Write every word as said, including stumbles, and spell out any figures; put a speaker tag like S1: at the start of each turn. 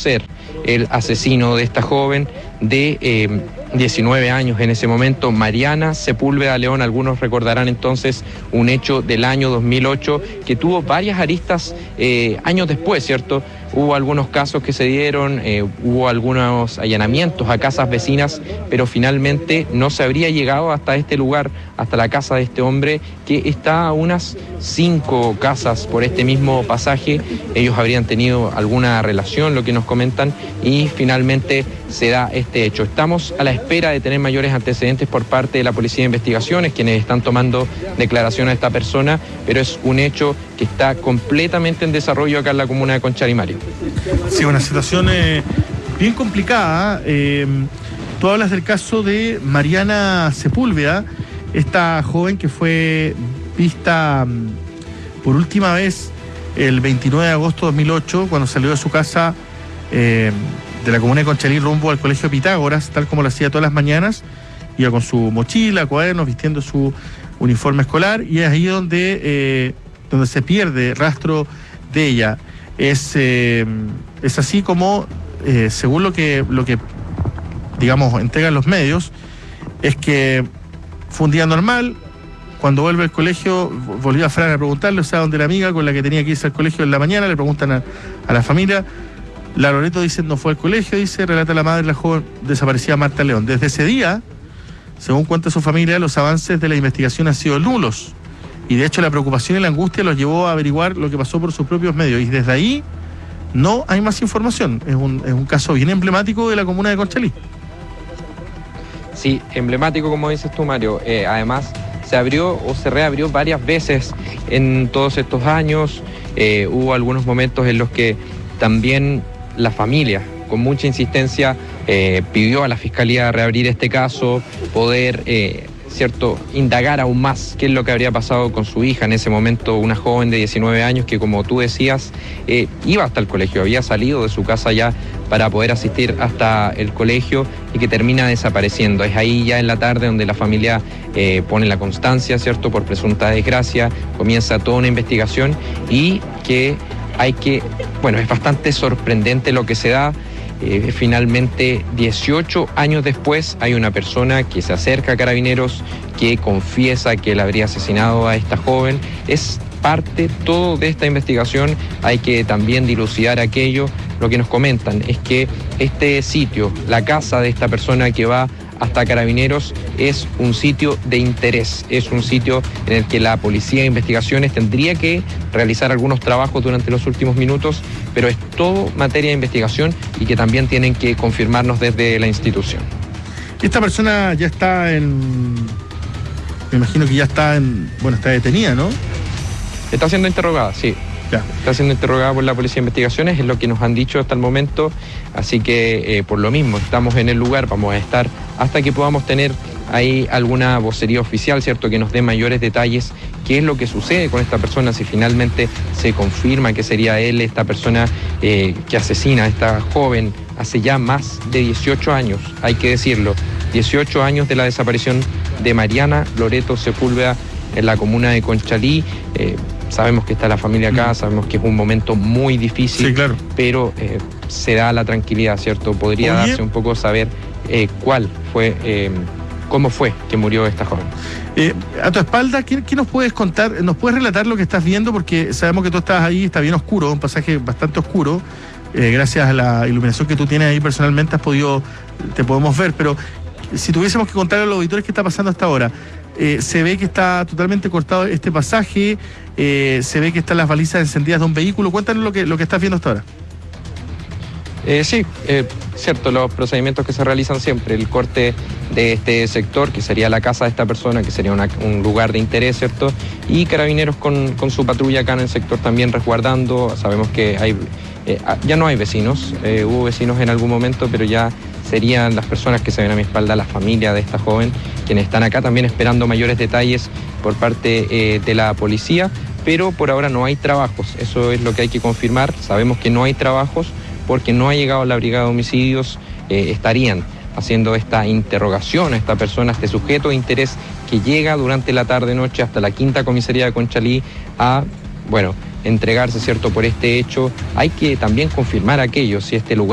S1: ser el asesino de esta joven de eh, diecinueve años en ese momento, Mariana Sepúlveda León. Algunos recordarán entonces un hecho del año dos mil ocho que tuvo varias aristas eh, años después, ¿cierto? Hubo algunos casos que se dieron, eh, hubo algunos allanamientos a casas vecinas, pero finalmente no se habría llegado hasta este lugar, hasta la casa de este hombre, que está a unas cinco casas por este mismo pasaje. Ellos habrían tenido alguna relación, lo que nos comentan, y finalmente se da este hecho. Estamos a la espera de tener mayores antecedentes por parte de la Policía de Investigaciones, quienes están tomando declaración a esta persona, pero es un hecho que está completamente en desarrollo acá en la comuna de Conchalí, Mario.
S2: Sí, una situación eh, bien complicada. Eh, tú hablas del caso de Mariana Sepúlveda, esta joven que fue vista um, por última vez el veintinueve de agosto de dos mil ocho, cuando salió de su casa eh, de la comuna de Conchalí rumbo al colegio Pitágoras, tal como lo hacía todas las mañanas. Iba con su mochila, cuadernos, vistiendo su uniforme escolar, y es ahí donde, eh, donde se pierde rastro de ella. Es, eh, es así como, eh, según lo que, lo que, digamos, entregan los medios, es que fue un día normal. Cuando vuelve al colegio, volvió a Fran a preguntarle, o sea, donde la amiga con la que tenía que irse al colegio en la mañana, le preguntan a, a la familia. La Loreto dice, no fue al colegio, dice, relata la madre de la joven desaparecida Marta León. Desde ese día, según cuenta su familia, los avances de la investigación han sido nulos. Y de hecho la preocupación y la angustia los llevó a averiguar lo que pasó por sus propios medios. Y desde ahí no hay más información. Es un, es un caso bien emblemático de la comuna de Conchalí.
S1: Sí, emblemático como dices tú, Mario. Eh, además, se abrió o se reabrió varias veces en todos estos años. Eh, hubo algunos momentos en los que también la familia, con mucha insistencia, eh, pidió a la Fiscalía reabrir este caso, poder... Eh, ¿cierto?, indagar aún más qué es lo que habría pasado con su hija en ese momento, una joven de diecinueve años que, como tú decías, eh, iba hasta el colegio, había salido de su casa ya para poder asistir hasta el colegio y que termina desapareciendo. Es ahí ya en la tarde donde la familia eh, pone la constancia, ¿cierto?, por presunta desgracia, comienza toda una investigación y que hay que, bueno, es bastante sorprendente lo que se da. Eh, finalmente, dieciocho años después, hay una persona que se acerca a Carabineros, que confiesa que él habría asesinado a esta joven. Es parte todo de esta investigación. Hay que también dilucidar aquello. Lo que nos comentan es que este sitio, la casa de esta persona que va hasta Carabineros, es un sitio de interés, es un sitio en el que la Policía de Investigaciones tendría que realizar algunos trabajos durante los últimos minutos, pero es todo materia de investigación y que también tienen que confirmarnos desde la institución.
S2: Esta persona ya está en... me imagino que ya está en... bueno, está detenida, ¿no?
S1: Está siendo interrogada, sí. Ya. Está siendo interrogada por la Policía de Investigaciones, es lo que nos han dicho hasta el momento, así que eh, por lo mismo estamos en el lugar, vamos a estar hasta que podamos tener ahí alguna vocería oficial, ¿cierto?, que nos dé mayores detalles, qué es lo que sucede con esta persona, si finalmente se confirma que sería él esta persona eh, que asesina a esta joven hace ya más de dieciocho años, hay que decirlo, dieciocho años de la desaparición de Mariana Loreto Sepúlveda en la comuna de Conchalí. Eh, sabemos que está la familia acá, sabemos que es un momento muy difícil,
S2: sí, claro,
S1: pero eh, se da la tranquilidad, ¿cierto? Podría Oye. darse un poco saber eh, cuál fue, eh, cómo fue que murió esta joven.
S2: Eh, a tu espalda, ¿qué, ¿qué nos puedes contar? ¿Nos puedes relatar lo que estás viendo? Porque sabemos que tú estás ahí, está bien oscuro, un pasaje bastante oscuro. Eh, gracias a la iluminación que tú tienes ahí personalmente has podido, te podemos ver, pero si tuviésemos que contar a los auditores qué está pasando hasta ahora. Eh, se ve que está totalmente cortado este pasaje, eh, se ve que están las balizas encendidas de un vehículo. Cuéntanos lo que, lo que estás viendo hasta ahora.
S1: Eh, sí, eh, cierto, los procedimientos que se realizan siempre, el corte de este sector, que sería la casa de esta persona, que sería una, un lugar de interés, ¿cierto? Y Carabineros con, con su patrulla acá en el sector también resguardando. Sabemos que hay, eh, ya no hay vecinos, eh, hubo vecinos en algún momento, pero ya serían las personas que se ven a mi espalda, la familia de esta joven, quienes están acá también esperando mayores detalles por parte eh, de la policía, pero por ahora no hay trabajos, eso es lo que hay que confirmar. Sabemos que no hay trabajos porque no ha llegado la brigada de homicidios, eh, estarían haciendo esta interrogación a esta persona, a este sujeto de interés que llega durante la tarde-noche hasta la quinta comisaría de Conchalí a, bueno, entregarse, ¿cierto?, por este hecho. Hay que también confirmar aquello, si este lugar